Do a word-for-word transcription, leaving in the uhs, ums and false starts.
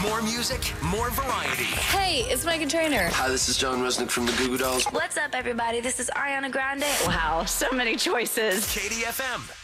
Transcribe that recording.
More music, more variety. Hey, it's Meghan Trainor. Hi, this is John Resnick from the Goo Goo Dolls. What's up, everybody? This is Ariana Grande. Wow, so many choices. K D F M.